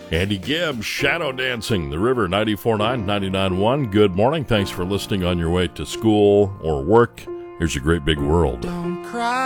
Andy Gibb, Shadow Dancing, The River, 94.9, 99.1. Good morning. Thanks for listening on your way to school or work. Here's a great big world. Don't cry.